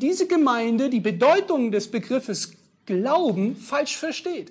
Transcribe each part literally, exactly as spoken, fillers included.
diese Gemeinde die Bedeutung des Begriffes Glauben falsch versteht.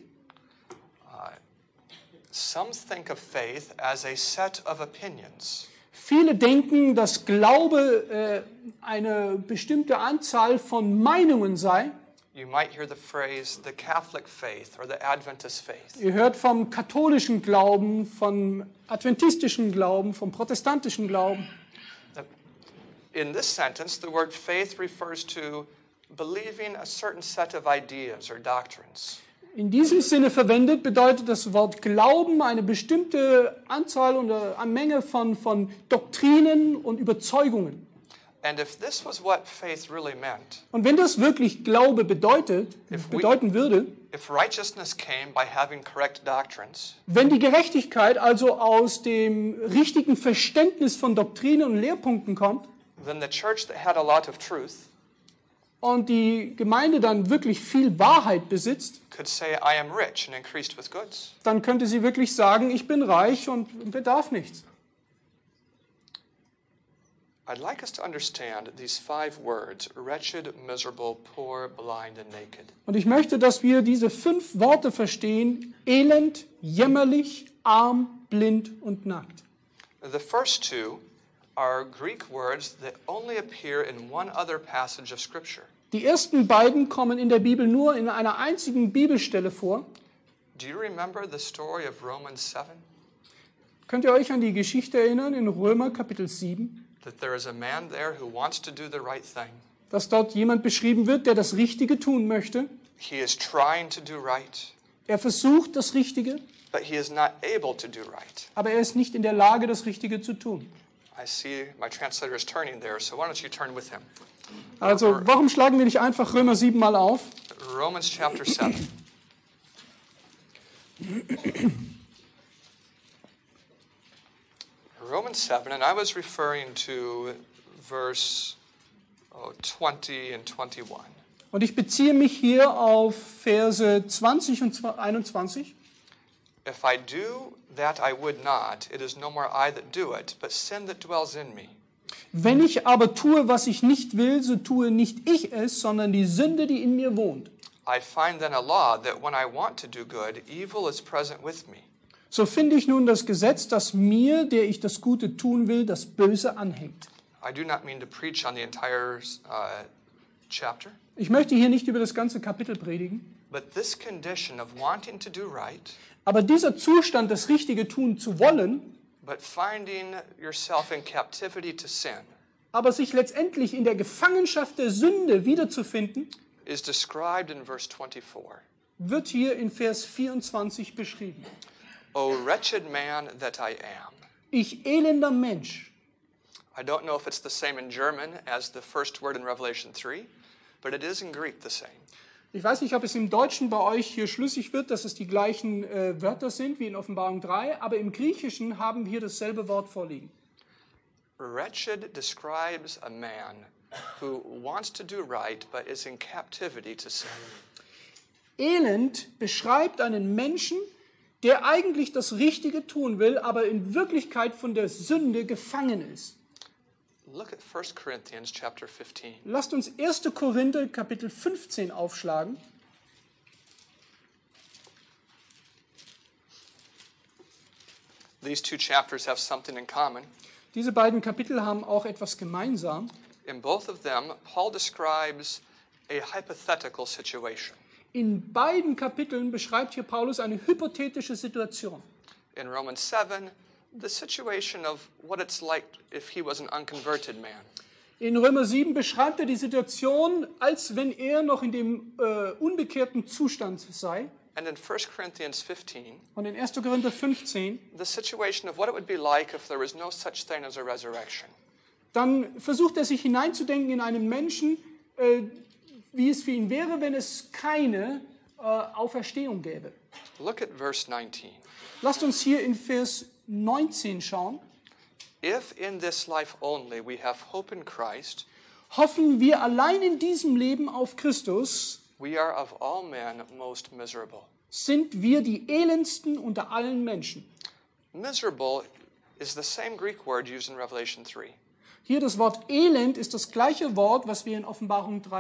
Some think of faith as a set of opinions. Viele denken, dass Glaube äh, eine bestimmte Anzahl von Meinungen sei. You might hear the phrase the Catholic faith or the Adventist faith. Ihr hört vom katholischen Glauben, vom adventistischen Glauben, vom protestantischen Glauben. In this sentence, the word faith refers to believing a certain set of ideas or doctrines. In diesem Sinne verwendet bedeutet das Wort Glauben eine bestimmte Anzahl oder eine Menge von, von Doktrinen und Überzeugungen. And if this was what faith really meant, Und wenn das wirklich Glaube bedeutet, If we- bedeuten würde, if righteousness came by having correct doctrines, wenn die Gerechtigkeit also aus dem richtigen Verständnis von Doktrinen und Lehrpunkten kommt then the church that had a lot of truth und die Gemeinde dann wirklich viel Wahrheit besitzt, could say, I am rich and increased with goods. dann könnte sie wirklich sagen, ich bin reich und bedarf nichts. I'd like us to understand these five words, wretched, miserable, poor, blind, and naked. Und ich möchte, dass wir diese fünf Worte verstehen: elend, jämmerlich, arm, blind und nackt. The first two are Greek words that only appear in one other passage of Scripture. Die ersten beiden kommen in der Bibel nur in einer einzigen Bibelstelle vor. Do you remember the story of Romans seven? Könnt ihr euch an die Geschichte erinnern in Römer Kapitel sieben? That there is a man there who wants to do the right thing. Dass dort jemand beschrieben wird, der das Richtige tun möchte. He is trying to do right, Er versucht das Richtige, but he is not able to do right. aber er ist nicht in der Lage, das Richtige zu tun. I see my translator is turning there, so why don't you turn with him? Also, warum schlagen wir nicht einfach Römer sieben mal auf? Romans chapter seven. Romans seven, and I was referring to verse oh, twenty and twenty-one. Und ich beziehe mich hier auf Verse zwanzig und einundzwanzig. If I do that I would not, it is no more I that do it, but sin that dwells in me. Wenn ich aber tue, was ich nicht will, so tue nicht ich es, sondern die Sünde, die in mir wohnt. I find then a law that when I want to do good, evil is present with me. So finde ich nun das Gesetz, das mir, der ich das Gute tun will, das Böse anhängt. I do not mean to preach on the entire uh, chapter, Ich möchte hier nicht über das ganze Kapitel predigen, but this condition of wanting to do right, aber dieser Zustand, das Richtige tun zu wollen, but finding yourself in captivity to sin, aber sich letztendlich in der Gefangenschaft der Sünde wiederzufinden, is described in verse twenty-four. wird hier in Vers vierundzwanzig beschrieben. O wretched man that I am. Ich elender Mensch. I don't know if it's the same in German as the first word in Revelation three, but it is in Greek the same. Ich weiß nicht, ob es im Deutschen bei euch hier schlüssig wird, dass es die gleichen äh, Wörter sind wie in Offenbarung drei, aber im Griechischen haben wir dasselbe Wort vorliegen. Wretched describes a man who wants to do right but is in captivity to sin. Elend beschreibt einen Menschen, der eigentlich das Richtige tun will, aber in Wirklichkeit von der Sünde gefangen ist. Look at First Corinthians chapter fifteen. Lasst uns erster Korinther Kapitel fünfzehn aufschlagen. These two chapters have something in common. Diese beiden Kapitel haben auch etwas gemeinsam. In both of them, Paul describes a hypothetical situation. In beiden Kapiteln beschreibt hier Paulus eine hypothetische Situation. In Romans seven, the situation of what it's like if he was an unconverted man. In Römer sieben beschreibt er die Situation, als wenn er noch in dem äh, unbekehrten Zustand sei. And in First Corinthians fifteen, Und in erster Korinther fünfzehn, the situation of what it would be like if there was no such thing as a resurrection. dann versucht er sich hineinzudenken in einen Menschen, äh, wie es für ihn wäre, wenn es keine äh, Auferstehung gäbe. Look at verse nineteen. Lasst uns hier in Vers neunzehn schauen. If in this life only we have hope in Christ, Hoffen wir allein in diesem Leben auf Christus, we are of all men most miserable. sind wir die elendsten unter allen Menschen. Miserable is the same Greek word used in Revelation three. Hier das Wort Elend ist das gleiche Wort, was wir in Offenbarung drei